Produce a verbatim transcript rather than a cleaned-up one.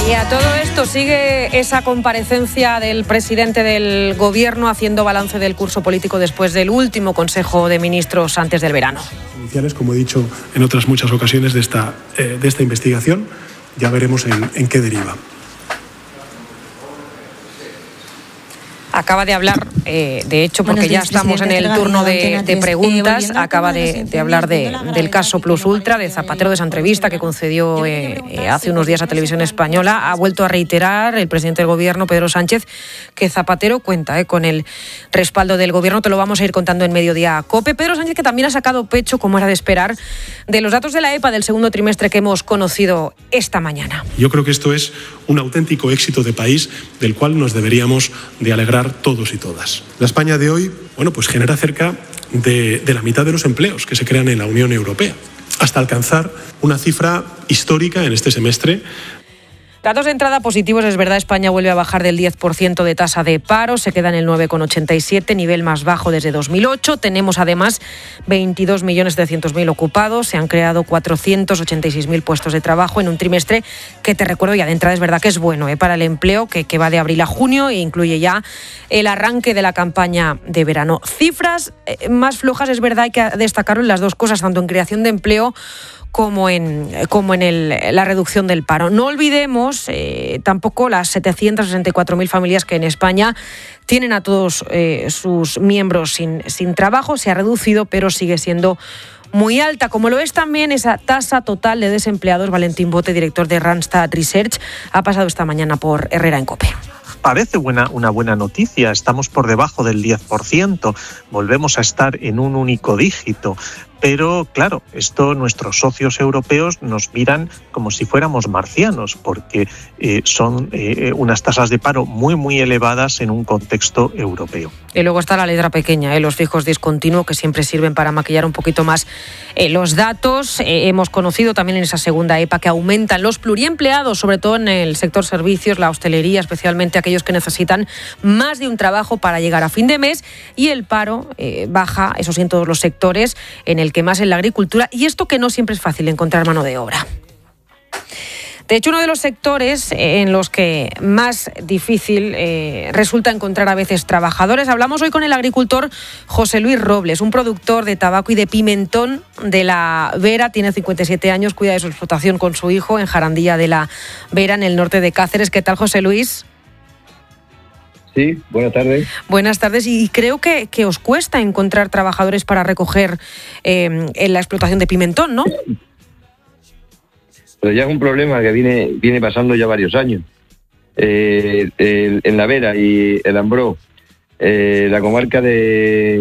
Y a todo esto sigue esa comparecencia del presidente del Gobierno haciendo balance del curso político después del último Consejo de Ministros antes del verano. Iniciales, como he dicho en otras muchas ocasiones de esta, eh, de esta investigación, ya veremos en, en qué deriva. Acaba de hablar, eh, de hecho, porque ya estamos en el turno de, de preguntas, acaba de, de hablar de, del caso Plus Ultra, de Zapatero, de esa entrevista que concedió eh, eh, hace unos días a Televisión Española. Ha vuelto a reiterar el presidente del Gobierno, Pedro Sánchez, que Zapatero cuenta eh, con el respaldo del Gobierno. Te lo vamos a ir contando en Mediodía COPE. Pedro Sánchez, que también ha sacado pecho, como era de esperar, de los datos de la EPA del segundo trimestre que hemos conocido esta mañana. Yo creo que esto es un auténtico éxito de país del cual nos deberíamos de alegrar todos y todas. La España de hoy, bueno, pues genera cerca de, de la mitad de los empleos que se crean en la Unión Europea, hasta alcanzar una cifra histórica en este semestre. Datos de entrada positivos, es verdad, España vuelve a bajar del diez por ciento de tasa de paro, se queda en el nueve coma ochenta y siete, nivel más bajo desde dos mil ocho. Tenemos además veintidós millones setecientos mil ocupados, se han creado cuatrocientos ochenta y seis mil puestos de trabajo en un trimestre que, te recuerdo, ya de entrada es verdad que es bueno ¿eh? para el empleo, que, que va de abril a junio e incluye ya el arranque de la campaña de verano. Cifras eh, más flojas, es verdad, hay que destacarlo en las dos cosas, tanto en creación de empleo como en, como en el, la reducción del paro. No olvidemos eh, tampoco las setecientas sesenta y cuatro mil familias que en España tienen a todos eh, sus miembros sin, sin trabajo. Se ha reducido, pero sigue siendo muy alta, como lo es también esa tasa total de desempleados. Valentín Bote, director de Randstad Research, ha pasado esta mañana por Herrera en COPE. Parece buena, una buena noticia, estamos por debajo del diez por ciento, volvemos a estar en un único dígito. Pero, claro, esto nuestros socios europeos nos miran como si fuéramos marcianos, porque eh, son eh, unas tasas de paro muy, muy elevadas en un contexto europeo. Y luego está la letra pequeña, ¿eh? los fijos discontinuos, que siempre sirven para maquillar un poquito más eh, los datos. Eh, hemos conocido también en esa segunda EPA que aumentan los pluriempleados, sobre todo en el sector servicios, la hostelería, especialmente aquellos que necesitan más de un trabajo para llegar a fin de mes. Y el paro eh, baja, eso sí, en todos los sectores, en el que más en la agricultura, y esto que no siempre es fácil encontrar mano de obra. De hecho, uno de los sectores en los que más difícil eh, resulta encontrar a veces trabajadores. Hablamos hoy con el agricultor José Luis Robles, un productor de tabaco y de pimentón de la Vera. Tiene cincuenta y siete años, cuida de su explotación con su hijo en Jarandilla de la Vera, en el norte de Cáceres. ¿Qué tal, José Luis? Sí, buenas tardes. Buenas tardes, y creo que, que os cuesta encontrar trabajadores para recoger eh, en la explotación de pimentón, ¿no? Pero ya es un problema que viene viene pasando ya varios años. Eh, el, en la Vera y el Ambró, eh, la comarca de